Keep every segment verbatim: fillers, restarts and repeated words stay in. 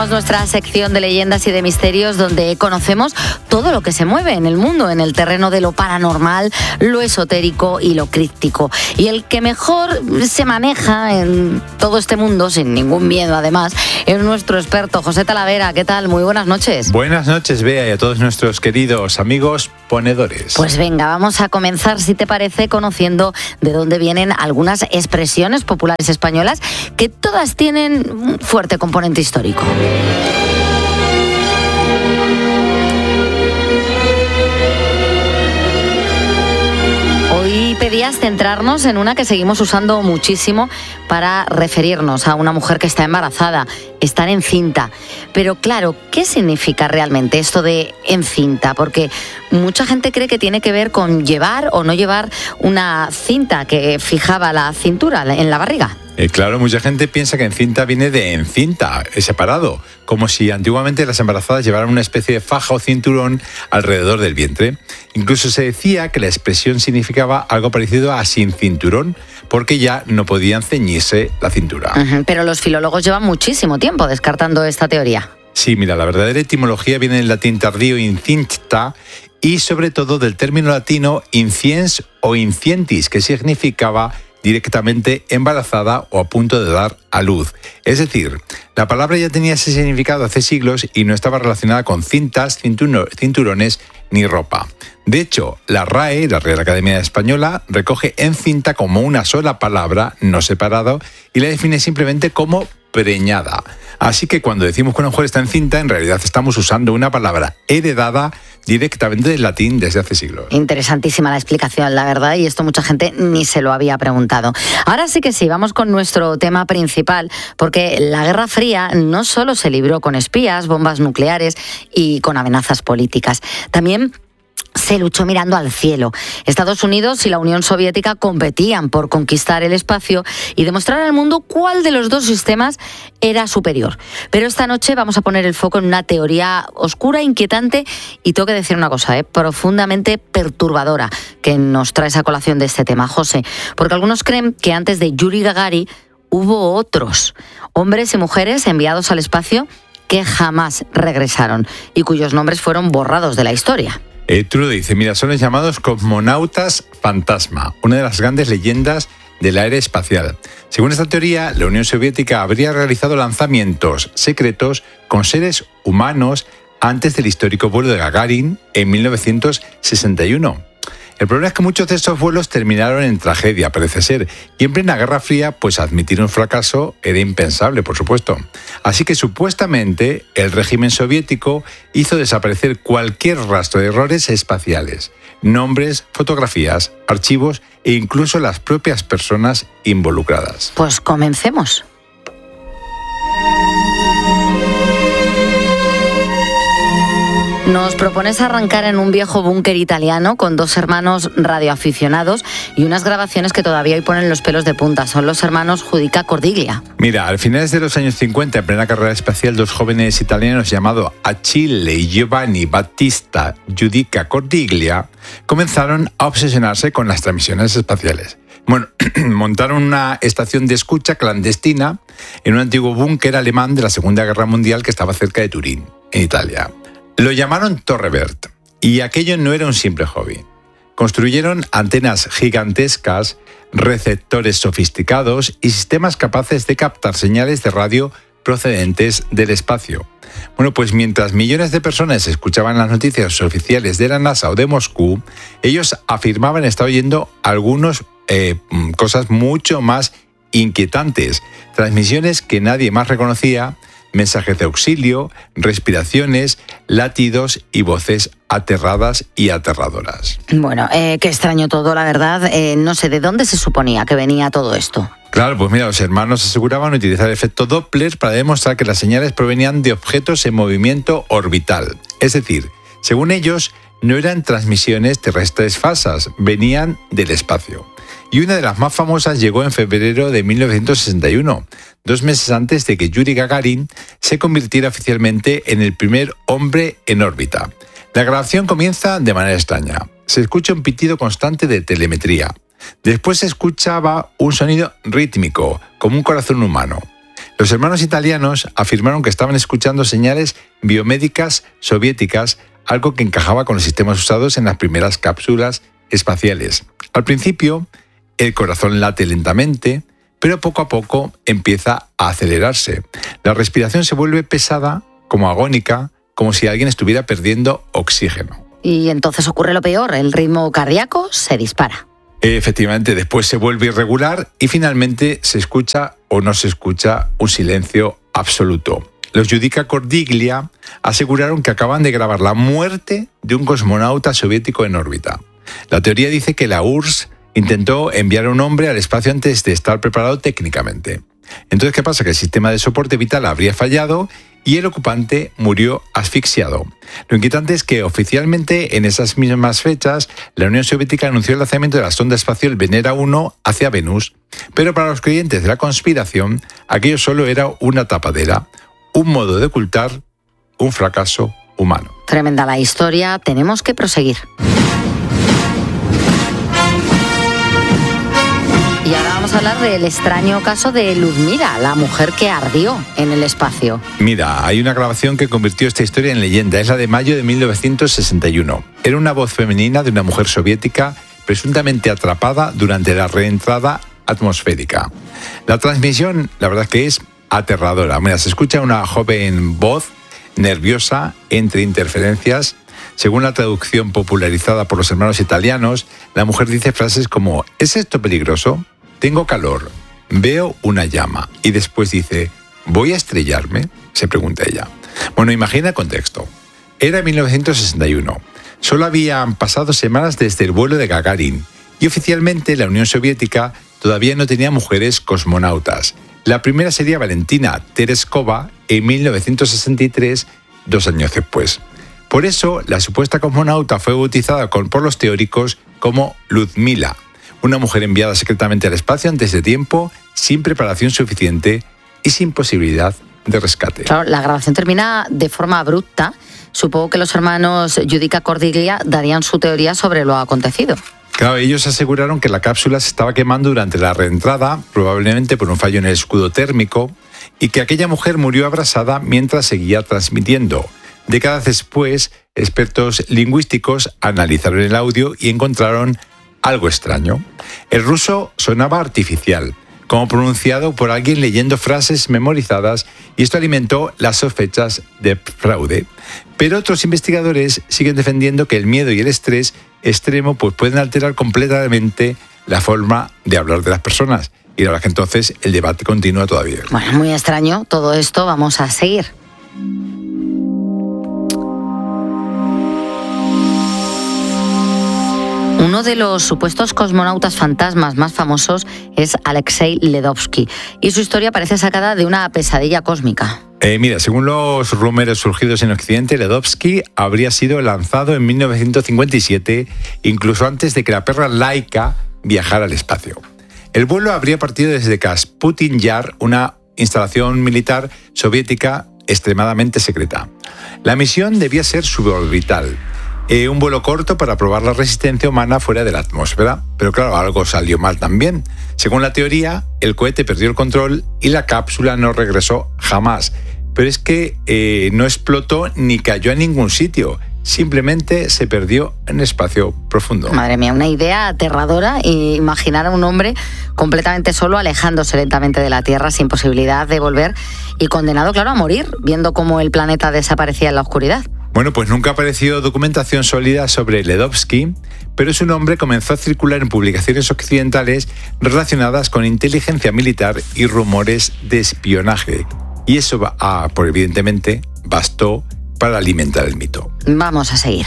Nuestra sección de leyendas y de misterios, donde conocemos todo lo que se mueve en el mundo, en el terreno de lo paranormal, lo esotérico y lo críptico. Y el que mejor se maneja en todo este mundo, sin ningún miedo además, es nuestro experto José Talavera. ¿Qué tal? Muy buenas noches. Buenas noches, Bea, y a todos nuestros queridos amigos ponedores. Pues venga, vamos a comenzar, si te parece, conociendo de dónde vienen algunas expresiones populares españolas que todas tienen un fuerte componente histórico. Hoy pedías centrarnos en una que seguimos usando muchísimo para referirnos a una mujer que está embarazada, estar encinta. Pero claro, ¿qué significa realmente esto de encinta? Porque mucha gente cree que tiene que ver con llevar o no llevar una cinta que fijaba la cintura en la barriga. Eh, claro, mucha gente piensa que encinta viene de encinta, es separado, como si antiguamente las embarazadas llevaran una especie de faja o cinturón alrededor del vientre. Incluso se decía que la expresión significaba algo parecido a sin cinturón, porque ya no podían ceñirse la cintura. Uh-huh, pero los filólogos llevan muchísimo tiempo descartando esta teoría. Sí, mira, la verdadera etimología viene del latín tardío incinta y sobre todo del término latino inciens o incientis, que significaba directamente embarazada o a punto de dar a luz. Es decir, la palabra ya tenía ese significado hace siglos y no estaba relacionada con cintas, cinturones ni ropa. De hecho, la R A E, la Real Academia Española, recoge encinta como una sola palabra, no separado, y la define simplemente como preñada. Así que cuando decimos que una mujer está encinta, en realidad estamos usando una palabra heredada directamente del latín desde hace siglos. Interesantísima la explicación, la verdad, y esto mucha gente ni se lo había preguntado. Ahora sí que sí, vamos con nuestro tema principal, porque la Guerra Fría no solo se libró con espías, bombas nucleares y con amenazas políticas. También se luchó mirando al cielo. Estados Unidos y la Unión Soviética competían por conquistar el espacio y demostrar al mundo cuál de los dos sistemas era superior. Pero esta noche vamos a poner el foco en una teoría oscura, inquietante y tengo que decir una cosa, ¿eh? profundamente perturbadora, que nos trae esa colación de este tema, José. Porque algunos creen que antes de Yuri Gagarin hubo otros, hombres y mujeres enviados al espacio que jamás regresaron y cuyos nombres fueron borrados de la historia. Eh, Trudeau dice, mira, son los llamados cosmonautas fantasma, una de las grandes leyendas de la era espacial. Según esta teoría, la Unión Soviética habría realizado lanzamientos secretos con seres humanos antes del histórico vuelo de Gagarin en mil novecientos sesenta y uno. El problema es que muchos de estos vuelos terminaron en tragedia, parece ser, y en plena Guerra Fría, pues admitir un fracaso era impensable, por supuesto. Así que supuestamente el régimen soviético hizo desaparecer cualquier rastro de errores espaciales, nombres, fotografías, archivos e incluso las propias personas involucradas. Pues comencemos. Nos propones arrancar en un viejo búnker italiano con dos hermanos radioaficionados y unas grabaciones que todavía hoy ponen los pelos de punta. Son los hermanos Giudica Cordiglia. Mira, al finales de los años cincuenta, en plena carrera espacial, dos jóvenes italianos llamados Achille y Giovanni Battista Giudica Cordiglia comenzaron a obsesionarse con las transmisiones espaciales. Bueno, montaron una estación de escucha clandestina en un antiguo búnker alemán de la Segunda Guerra Mundial que estaba cerca de Turín, en Italia. Lo llamaron Torre Bert, y aquello no era un simple hobby. Construyeron antenas gigantescas, receptores sofisticados y sistemas capaces de captar señales de radio procedentes del espacio. Bueno, pues mientras millones de personas escuchaban las noticias oficiales de la NASA o de Moscú, ellos afirmaban estar oyendo algunas eh, cosas mucho más inquietantes, transmisiones que nadie más reconocía, mensajes de auxilio, respiraciones, latidos y voces aterradas y aterradoras. Bueno, eh, qué extraño todo, la verdad. Eh, no sé, ¿de dónde se suponía que venía todo esto? Claro, pues mira, los hermanos aseguraban utilizar el efecto Doppler para demostrar que las señales provenían de objetos en movimiento orbital. Es decir, según ellos, no eran transmisiones terrestres falsas, venían del espacio. Y una de las más famosas llegó en febrero de mil novecientos sesenta y uno, dos meses antes de que Yuri Gagarin se convirtiera oficialmente en el primer hombre en órbita. La grabación comienza de manera extraña. Se escucha un pitido constante de telemetría. Después se escuchaba un sonido rítmico, como un corazón humano. Los hermanos italianos afirmaron que estaban escuchando señales biomédicas soviéticas, algo que encajaba con los sistemas usados en las primeras cápsulas espaciales. Al principio, el corazón late lentamente, pero poco a poco empieza a acelerarse. La respiración se vuelve pesada, como agónica, como si alguien estuviera perdiendo oxígeno. Y entonces ocurre lo peor, el ritmo cardíaco se dispara. Efectivamente, después se vuelve irregular y finalmente se escucha o no se escucha un silencio absoluto. Los Giudica Cordiglia aseguraron que acaban de grabar la muerte de un cosmonauta soviético en órbita. La teoría dice que la U R S S intentó enviar a un hombre al espacio antes de estar preparado técnicamente. Entonces, ¿qué pasa? Que el sistema de soporte vital habría fallado y el ocupante murió asfixiado. Lo inquietante es que oficialmente en esas mismas fechas la Unión Soviética anunció el lanzamiento de la sonda espacial Venera uno hacia Venus, pero para los creyentes de la conspiración aquello solo era una tapadera, un modo de ocultar un fracaso humano. Tremenda la historia, tenemos que proseguir. Y ahora vamos a hablar del extraño caso de Ludmila, la mujer que ardió en el espacio. Mira, hay una grabación que convirtió esta historia en leyenda. Es la de mayo de mil novecientos sesenta y uno. Era una voz femenina de una mujer soviética presuntamente atrapada durante la reentrada atmosférica. La transmisión, la verdad es que es aterradora. Mira, se escucha una joven voz nerviosa entre interferencias. Según la traducción popularizada por los hermanos italianos, la mujer dice frases como ¿es esto peligroso? Tengo calor, veo una llama. Y después dice ¿voy a estrellarme? Se pregunta ella. Bueno, imagina el contexto. Era mil novecientos sesenta y uno. Solo habían pasado semanas desde el vuelo de Gagarin y oficialmente la Unión Soviética todavía no tenía mujeres cosmonautas. La primera sería Valentina Tereskova en mil novecientos sesenta y tres, dos años después. Por eso, la supuesta cosmonauta fue bautizada con, por los teóricos como Ludmila, una mujer enviada secretamente al espacio antes de tiempo, sin preparación suficiente y sin posibilidad de rescate. Claro, la grabación termina de forma abrupta. Supongo que los hermanos Giudica Cordiglia darían su teoría sobre lo acontecido. Claro, ellos aseguraron que la cápsula se estaba quemando durante la reentrada, probablemente por un fallo en el escudo térmico, y que aquella mujer murió abrasada mientras seguía transmitiendo. Décadas después, expertos lingüísticos analizaron el audio y encontraron algo extraño. El ruso sonaba artificial, como pronunciado por alguien leyendo frases memorizadas, y esto alimentó las sospechas de fraude. Pero otros investigadores siguen defendiendo que el miedo y el estrés extremo pues, pueden alterar completamente la forma de hablar de las personas. Y la verdad que entonces el debate continúa todavía. Bueno, muy extraño todo esto, vamos a seguir. Uno de los supuestos cosmonautas fantasmas más famosos es Alexei Ledovsky, y su historia parece sacada de una pesadilla cósmica. Eh, mira, según los rumores surgidos en Occidente, Ledovsky habría sido lanzado en mil novecientos cincuenta y siete, incluso antes de que la perra Laika viajara al espacio. El vuelo habría partido desde Kasputin Yar, una instalación militar soviética extremadamente secreta. La misión debía ser suborbital. Eh, un vuelo corto para probar la resistencia humana fuera de la atmósfera, pero claro, algo salió mal también. Según la teoría, el cohete perdió el control y la cápsula no regresó jamás. Pero es que eh, no explotó ni cayó a ningún sitio, simplemente se perdió en espacio profundo. Madre mía, una idea aterradora, y imaginar a un hombre completamente solo alejándose lentamente de la Tierra sin posibilidad de volver y condenado, claro, a morir, viendo cómo el planeta desaparecía en la oscuridad. Bueno, pues nunca apareció documentación sólida sobre Ledovsky, pero su nombre comenzó a circular en publicaciones occidentales relacionadas con inteligencia militar y rumores de espionaje. Y eso, ah, por evidentemente, bastó para alimentar el mito. Vamos a seguir.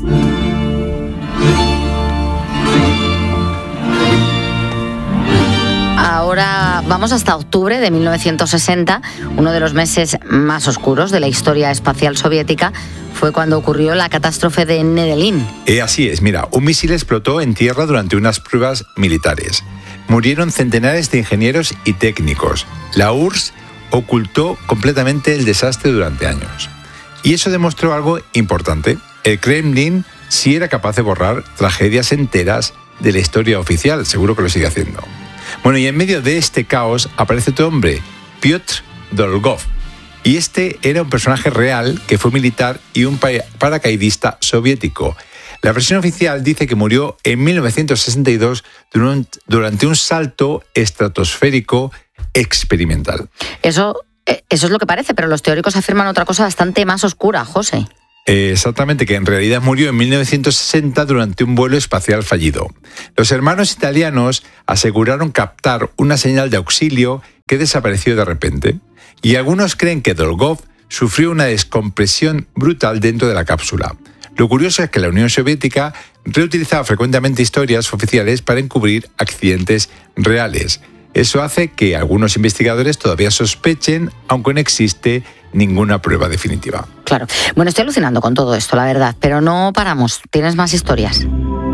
Ahora vamos hasta octubre de mil novecientos sesenta, uno de los meses más oscuros de la historia espacial soviética. Fue cuando ocurrió la catástrofe de Nedelin. Eh, así es, mira, un misil explotó en tierra durante unas pruebas militares. Murieron centenares de ingenieros y técnicos. La U R S S ocultó completamente el desastre durante años. Y eso demostró algo importante. El Kremlin sí era capaz de borrar tragedias enteras de la historia oficial, seguro que lo sigue haciendo. Bueno, y en medio de este caos aparece otro hombre, Piotr Dolgov. Y este era un personaje real que fue militar y un paracaidista soviético. La versión oficial dice que murió en mil novecientos sesenta y dos durante un salto estratosférico experimental. Eso, eso es lo que parece, pero los teóricos afirman otra cosa bastante más oscura, José. Exactamente, que en realidad murió en mil novecientos sesenta durante un vuelo espacial fallido. Los hermanos italianos aseguraron captar una señal de auxilio que desapareció de repente. Y algunos creen que Dolgov sufrió una descompresión brutal dentro de la cápsula. Lo curioso es que la Unión Soviética reutilizaba frecuentemente historias oficiales para encubrir accidentes reales. Eso hace que algunos investigadores todavía sospechen, aunque no existe ninguna prueba definitiva. Claro. Bueno, estoy alucinando con todo esto, la verdad, pero no paramos. ¿Tienes más historias?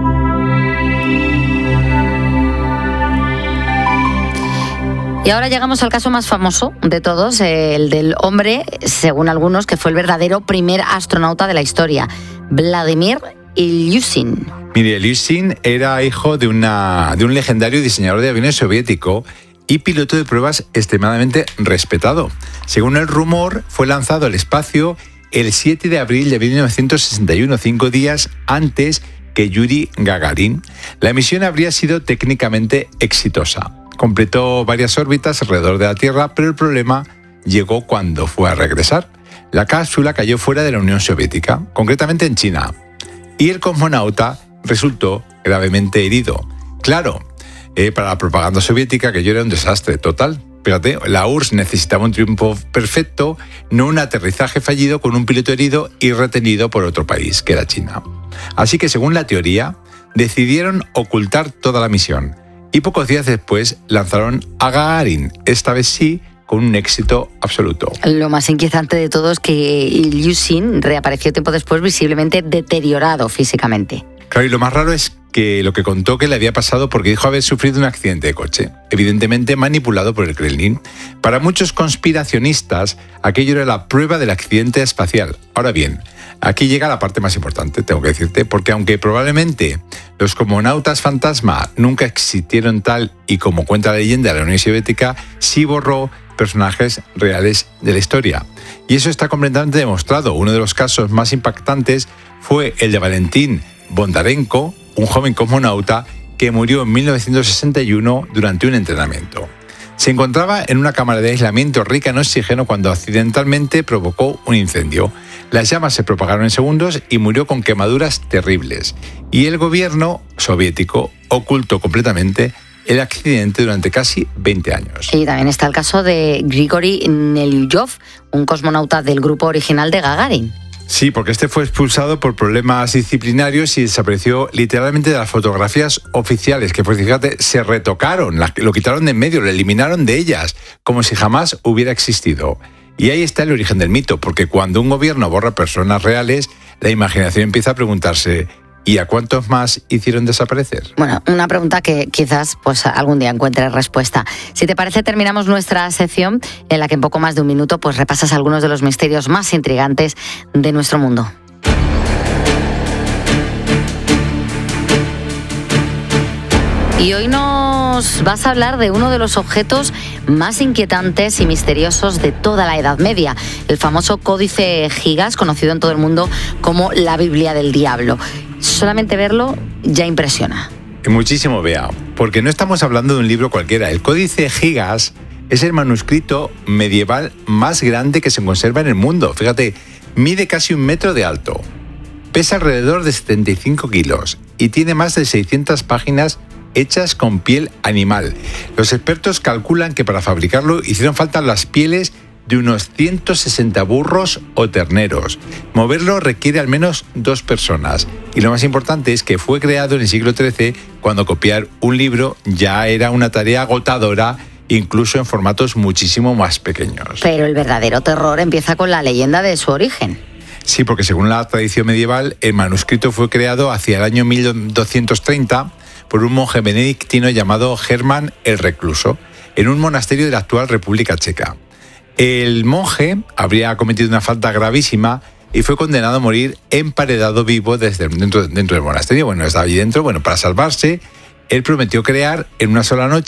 Y ahora llegamos al caso más famoso de todos, el del hombre, según algunos, que fue el verdadero primer astronauta de la historia, Vladimir Ilyushin. Mire, Ilyushin era hijo de, una, de un legendario diseñador de aviones soviético y piloto de pruebas extremadamente respetado. Según el rumor, fue lanzado al espacio el siete de abril de mil novecientos sesenta y uno, cinco días antes que Yuri Gagarin. La misión habría sido técnicamente exitosa. Completó varias órbitas alrededor de la Tierra, pero el problema llegó cuando fue a regresar. La cápsula cayó fuera de la Unión Soviética, concretamente en China, y el cosmonauta resultó gravemente herido. Claro, eh, para la propaganda soviética aquello era un desastre total. Fíjate, la U R S S necesitaba un triunfo perfecto, no un aterrizaje fallido con un piloto herido y retenido por otro país, que era China. Así que, según la teoría, decidieron ocultar toda la misión. Y pocos días después lanzaron a Gagarin, esta vez sí, con un éxito absoluto. Lo más inquietante de todo es que Ilyushin reapareció tiempo después visiblemente deteriorado físicamente. Claro, y lo más raro es que lo que contó que le había pasado porque dijo haber sufrido un accidente de coche, evidentemente manipulado por el Kremlin. Para muchos conspiracionistas, aquello era la prueba del accidente espacial. Ahora bien, aquí llega la parte más importante, tengo que decirte, porque aunque probablemente los cosmonautas fantasma nunca existieron tal y como cuenta la leyenda de la Unión Soviética, sí borró personajes reales de la historia. Y eso está completamente demostrado. Uno de los casos más impactantes fue el de Valentín Bondarenko, un joven cosmonauta que murió en mil novecientos sesenta y uno durante un entrenamiento. Se encontraba en una cámara de aislamiento rica en oxígeno cuando accidentalmente provocó un incendio. Las llamas se propagaron en segundos y murió con quemaduras terribles. Y el gobierno soviético ocultó completamente el accidente durante casi veinte años. Y también está el caso de Grigori Nelyukov, un cosmonauta del grupo original de Gagarin. Sí, porque este fue expulsado por problemas disciplinarios y desapareció literalmente de las fotografías oficiales, que pues fíjate, se retocaron, lo quitaron de en medio, lo eliminaron de ellas, como si jamás hubiera existido. Y ahí está el origen del mito, porque cuando un gobierno borra personas reales, la imaginación empieza a preguntarse, ¿y a cuántos más hicieron desaparecer? Bueno, una pregunta que quizás pues algún día encuentre respuesta. Si te parece, terminamos nuestra sección en la que en poco más de un minuto pues repasas algunos de los misterios más intrigantes de nuestro mundo. Y hoy nos vas a hablar de uno de los objetos más inquietantes y misteriosos de toda la Edad Media, el famoso Códice Gigas, conocido en todo el mundo como la Biblia del Diablo. Solamente verlo ya impresiona. Muchísimo, Bea, porque no estamos hablando de un libro cualquiera. El Códice Gigas es el manuscrito medieval más grande que se conserva en el mundo. Fíjate, mide casi un metro de alto, pesa alrededor de setenta y cinco kilos y tiene más de seiscientas páginas hechas con piel animal. Los expertos calculan que para fabricarlo hicieron falta las pieles de unos ciento sesenta burros o terneros. Moverlo requiere al menos dos personas. Y lo más importante es que fue creado en el siglo trece, cuando copiar un libro ya era una tarea agotadora, incluso en formatos muchísimo más pequeños. Pero el verdadero terror empieza con la leyenda de su origen. Sí, porque según la tradición medieval, el manuscrito fue creado hacia el año mil doscientos treinta por un monje benedictino llamado Germán el Recluso, en un monasterio de la actual República Checa. El monje habría cometido una falta gravísima y fue condenado a morir emparedado vivo desde dentro, dentro del monasterio. Bueno, estaba allí dentro. Bueno, para salvarse, él prometió crear en una sola noche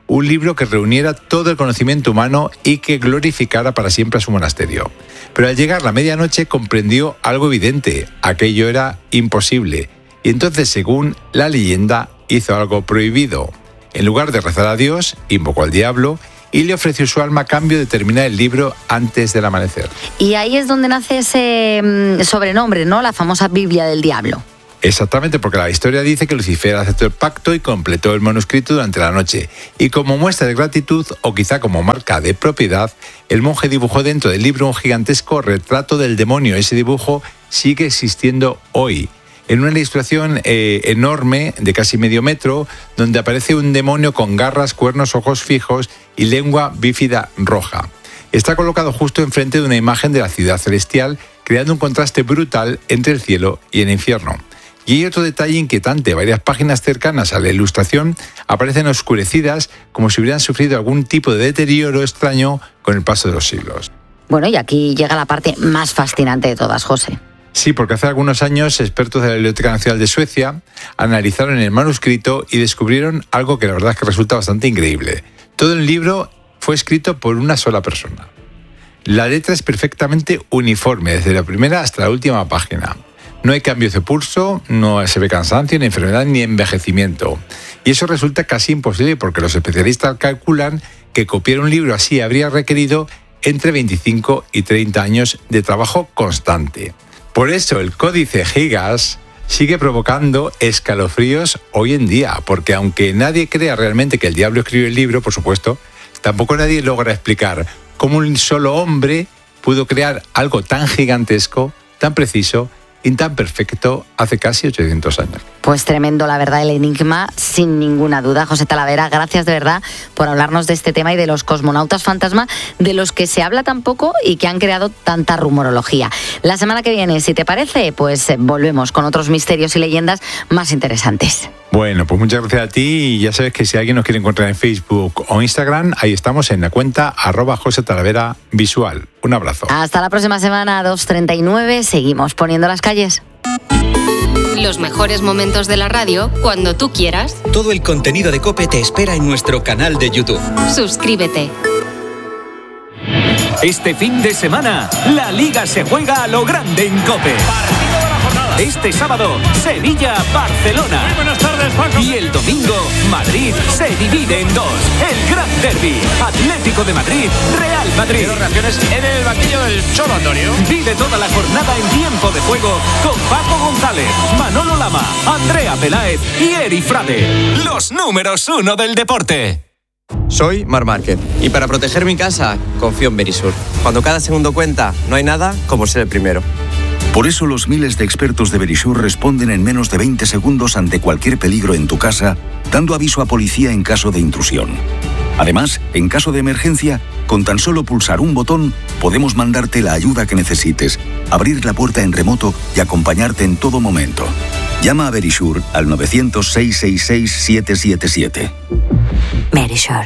un libro que reuniera todo el conocimiento humano y que glorificara para siempre a su monasterio. Pero al llegar la medianoche comprendió algo evidente: aquello era imposible. Y entonces, según la leyenda, hizo algo prohibido. En lugar de rezar a Dios, invocó al diablo y le ofreció su alma a cambio de terminar el libro antes del amanecer. Y ahí es donde nace ese sobrenombre, ¿no? La famosa Biblia del Diablo. Exactamente, porque la historia dice que Lucifer aceptó el pacto y completó el manuscrito durante la noche. Y como muestra de gratitud, o quizá como marca de propiedad, el monje dibujó dentro del libro un gigantesco retrato del demonio. Ese dibujo sigue existiendo hoy, en una ilustración eh, enorme de casi medio metro, donde aparece un demonio con garras, cuernos, ojos fijos y lengua bífida roja. Está colocado justo enfrente de una imagen de la ciudad celestial, creando un contraste brutal entre el cielo y el infierno. Y hay otro detalle inquietante: varias páginas cercanas a la ilustración aparecen oscurecidas, como si hubieran sufrido algún tipo de deterioro extraño con el paso de los siglos. Bueno, y aquí llega la parte más fascinante de todas, José. Sí, porque hace algunos años expertos de la Biblioteca Nacional de Suecia analizaron el manuscrito y descubrieron algo que la verdad es que resulta bastante increíble. Todo el libro fue escrito por una sola persona. La letra es perfectamente uniforme, desde la primera hasta la última página. No hay cambios de pulso, no se ve cansancio, ni enfermedad, ni envejecimiento. Y eso resulta casi imposible porque los especialistas calculan que copiar un libro así habría requerido entre veinticinco y treinta años de trabajo constante. Por eso el códice Gigas sigue provocando escalofríos hoy en día, porque aunque nadie crea realmente que el diablo escribió el libro, por supuesto, tampoco nadie logra explicar cómo un solo hombre pudo crear algo tan gigantesco, tan preciso y tan perfecto hace casi ochocientos años. Pues tremendo, la verdad, el enigma, sin ninguna duda. José Talavera, gracias de verdad por hablarnos de este tema y de los cosmonautas fantasma, de los que se habla tan poco y que han creado tanta rumorología. La semana que viene, si te parece, pues volvemos con otros misterios y leyendas más interesantes. Bueno, pues muchas gracias a ti, y ya sabes que si alguien nos quiere encontrar en Facebook o Instagram, ahí estamos en la cuenta arroba José Talavera Visual. Un abrazo. Hasta la próxima semana, dos treinta y nueve, seguimos poniendo las calles. Los mejores momentos de la radio cuando tú quieras. Todo el contenido de COPE te espera en nuestro canal de YouTube. Suscríbete. Este fin de semana, la Liga se juega a lo grande en COPE. Partido de la jornada. Este sábado, Sevilla-Barcelona. Muy buenas tardes, Paco. Y el domingo, Madrid se divide en dos. El gran derbi, Atlético de Madrid, Real Madrid. Quiero reacciones en el banquillo del Cholo, Antonio. Vive toda la jornada en tiempo de juego con Paco González, Manolo Lama, Andrea Peláez y Eri Frade. Los números uno del deporte. Soy Marc Márquez y para proteger mi casa confío en Verisur. Cuando cada segundo cuenta, no hay nada como ser el primero. Por eso los miles de expertos de Verisur responden en menos de veinte segundos ante cualquier peligro en tu casa, dando aviso a policía en caso de intrusión. Además, en caso de emergencia, con tan solo pulsar un botón, podemos mandarte la ayuda que necesites, abrir la puerta en remoto y acompañarte en todo momento. Llama a Verisur al novecientos, seiscientos sesenta y seis, siete siete siete. Verisur.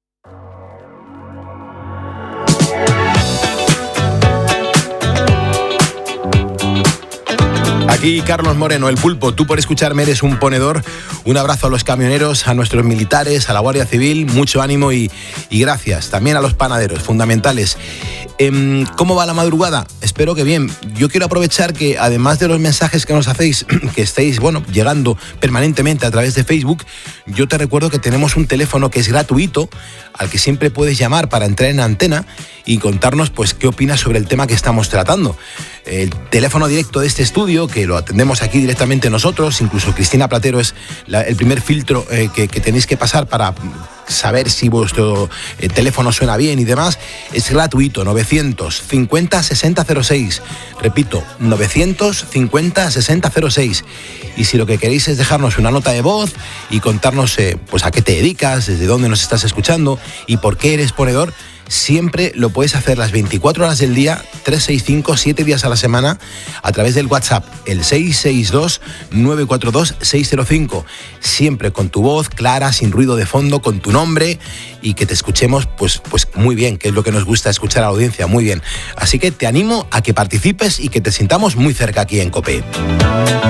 Aquí Carlos Moreno, el Pulpo. Tú por escucharme eres un ponedor. Un abrazo a los camioneros, a nuestros militares, a la Guardia Civil. Mucho ánimo y, y gracias. También a los panaderos, fundamentales. Eh, ¿Cómo va la madrugada? Espero que bien. Yo quiero aprovechar que, además de los mensajes que nos hacéis, que estáis, bueno, llegando permanentemente a través de Facebook, yo te recuerdo que tenemos un teléfono que es gratuito, al que siempre puedes llamar para entrar en antena y contarnos, pues, qué opinas sobre el tema que estamos tratando. El teléfono directo de este estudio, que lo atendemos aquí directamente nosotros, incluso Cristina Platero es la, el primer filtro eh, que, que tenéis que pasar para saber si vuestro eh, teléfono suena bien y demás, es gratuito, novecientos cincuenta, sesenta cero seis. Repito, novecientos cincuenta, sesenta cero seis. Y si lo que queréis es dejarnos una nota de voz y contarnos eh, pues a qué te dedicas, desde dónde nos estás escuchando y por qué eres ponedor, siempre lo puedes hacer las veinticuatro horas del día, trescientos sesenta y cinco, siete días a la semana, a través del WhatsApp, el seis seis dos, nueve cuatro dos, seis cero cinco. Siempre con tu voz clara, sin ruido de fondo, con tu nombre y que te escuchemos pues, pues muy bien, que es lo que nos gusta escuchar a la audiencia, muy bien. Así que te animo a que participes y que te sintamos muy cerca aquí en COPE.